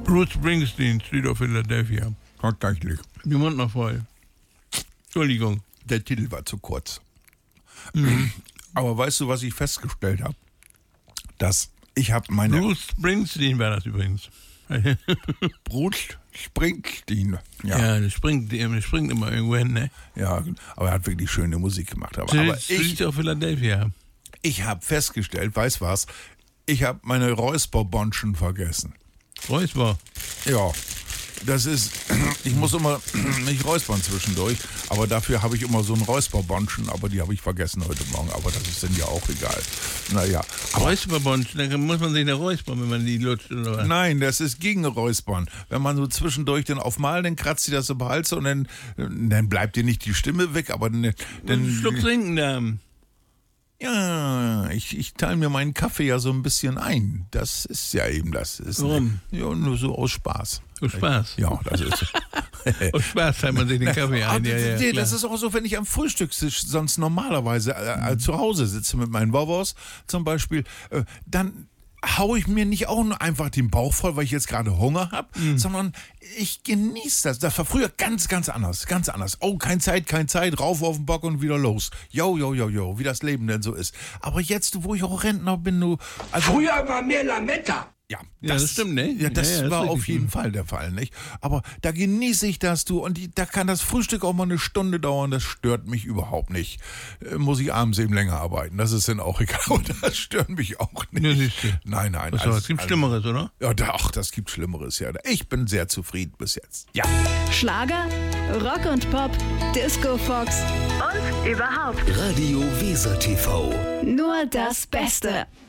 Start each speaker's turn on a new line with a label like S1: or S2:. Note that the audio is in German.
S1: Bruce Springsteen, Street of Philadelphia.
S2: Tatsächlich.
S1: Die Mund noch voll. Entschuldigung.
S2: Der Titel war zu kurz. Aber weißt du, was ich festgestellt habe? Dass ich habe meine...
S1: Bruce Springsteen war das übrigens.
S2: Bruce Springsteen.
S1: Ja, der springt immer irgendwo hin, ne?
S2: Ja, aber er hat wirklich schöne Musik gemacht. Aber
S1: Street of Philadelphia.
S2: ich habe festgestellt, weißt was? Ich habe meine Räusperbonschen vergessen.
S1: Räusper.
S2: Ja, das ist, ich muss immer mich räuspern zwischendurch, aber dafür habe ich immer so einen Räusperbonschen, aber die habe ich vergessen heute Morgen, aber das ist dann ja auch egal. Naja.
S1: Räusperbonsch, dann muss man sich da räuspern, wenn man die lutscht oder was?
S2: Nein, das ist gegen Räuspern. Wenn man so zwischendurch dann aufmal, dann kratzt sie das im Hals und dann bleibt dir nicht die Stimme weg, aber dann...
S1: Einen Schluck trinken da.
S2: Ja, ich teile mir meinen Kaffee ja so ein bisschen ein. Das ist ja eben das.
S1: Warum?
S2: Ja, nur so aus Spaß.
S1: Aus Spaß?
S2: Ja, das ist...
S1: Aus Spaß teilt man sich den Kaffee ein. Ja,
S2: das ist auch so, wenn ich am Frühstückstisch sonst normalerweise zu Hause sitze mit meinen Wovos zum Beispiel, dann haue ich mir nicht auch nur einfach den Bauch voll, weil ich jetzt gerade Hunger habe, sondern ich genieße das. Das war früher ganz, ganz anders. Ganz anders. Oh, keine Zeit, rauf auf den Bock und wieder los. Jo, wie das Leben denn so ist. Aber jetzt, wo ich auch Rentner bin,
S3: früher war mehr Lametta.
S2: Ja,
S1: das stimmt, ne?
S2: Ja, das war auf jeden
S1: richtig.
S2: Fall der Fall, nicht? Aber da genieße ich das, und da kann das Frühstück auch mal eine Stunde dauern, das stört mich überhaupt nicht. Muss ich abends eben länger arbeiten, das ist dann auch egal, und das stört mich auch nicht.
S1: Ja, siehst du.
S2: Nein.
S1: Es gibt Schlimmeres, oder?
S2: Ja, das gibt Schlimmeres, ja. Ich bin sehr zufrieden bis jetzt. Ja.
S4: Schlager, Rock und Pop, Disco Fox und überhaupt
S5: Radio Weser TV.
S4: nur das Beste.